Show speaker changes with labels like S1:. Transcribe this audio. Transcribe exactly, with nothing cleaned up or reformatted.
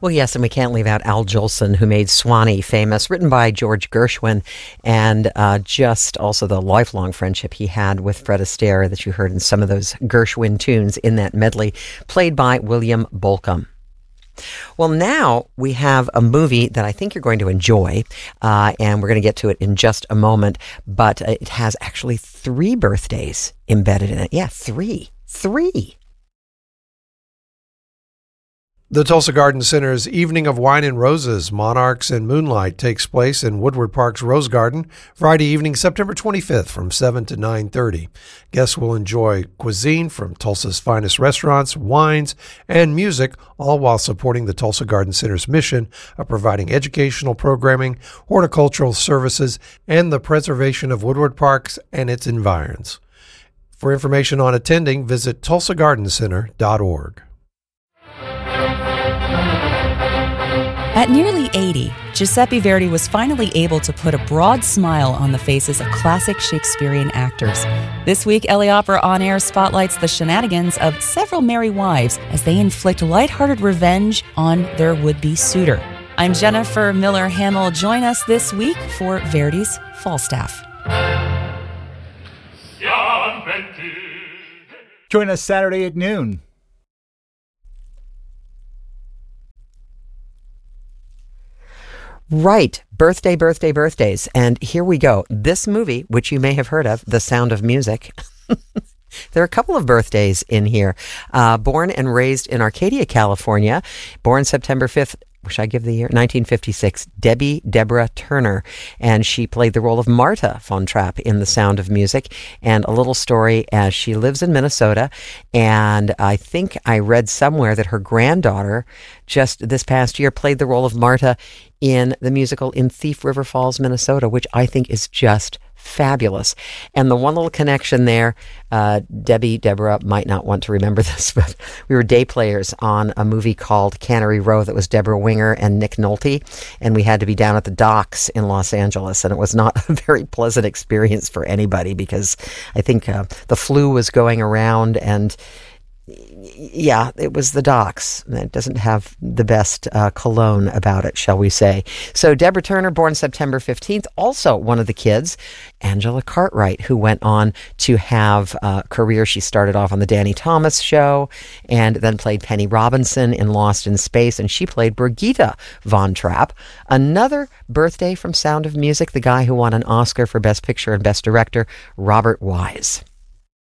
S1: Well, yes, and we can't leave out Al Jolson, who made Swanee famous, written by George Gershwin, and uh, just also the lifelong friendship he had with Fred Astaire that you heard in some of those Gershwin tunes in that medley, played by William Bolcom. Well, now we have a movie that I think you're going to enjoy, uh, and we're going to get to it in just a moment, but it has actually three birthdays embedded in it. Yeah, three. Three.
S2: The Tulsa Garden Center's Evening of Wine and Roses, Monarchs and Moonlight takes place in Woodward Park's Rose Garden Friday evening, September twenty-fifth from seven to nine thirty. Guests will enjoy cuisine from Tulsa's finest restaurants, wines, and music, all while supporting the Tulsa Garden Center's mission of providing educational programming, horticultural services, and the preservation of Woodward Parks and its environs. For information on attending, visit tulsa garden center dot org.
S3: At nearly eighty, Giuseppe Verdi was finally able to put a broad smile on the faces of classic Shakespearean actors. This week, L A Opera On Air spotlights the shenanigans of several merry wives as they inflict lighthearted revenge on their would-be suitor. I'm Jennifer Miller Hamill. Join us this week for Verdi's Falstaff.
S4: Join us Saturday at noon.
S1: Right. Birthday, birthday, birthdays. And here we go. This movie, which you may have heard of, The Sound of Music. There are a couple of birthdays in here. Uh, born and raised in Arcadia, California. Born September fifth. Should I give the year? nineteen fifty-six. Debbie Deborah Turner. And she played the role of Marta von Trapp in The Sound of Music. And a little story as she lives in Minnesota. And I think I read somewhere that her granddaughter just this past year played the role of Marta in the musical in Thief River Falls, Minnesota, which I think is just fabulous. And the one little connection there, uh, Debbie, Deborah might not want to remember this, but we were day players on a movie called Cannery Row that was Deborah Winger and Nick Nolte, and we had to be down at the docks in Los Angeles, and it was not a very pleasant experience for anybody because I think uh, the flu was going around, and yeah, it was the docks. It doesn't have the best uh, cologne about it, shall we say. So Deborah Turner, born September fifteenth, also one of the kids, Angela Cartwright, who went on to have a career. She started off on the Danny Thomas Show and then played Penny Robinson in Lost in Space, and she played Brigitte von Trapp. Another birthday from Sound of Music, the guy who won an Oscar for Best Picture and Best Director, Robert Wise.